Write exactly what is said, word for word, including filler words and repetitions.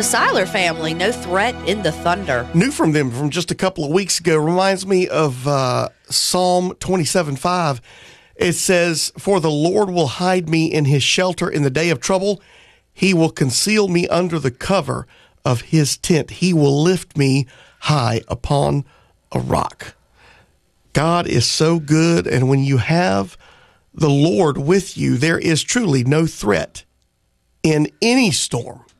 the Seiler family, No Threat in the Thunder. New from them from just a couple of weeks ago. Reminds me of uh, Psalm twenty-seven five. It says, "For the Lord will hide me in his shelter in the day of trouble. He will conceal me under the cover of his tent. He will lift me high upon a rock." God is so good, and when you have the Lord with you, there is truly no threat in any storm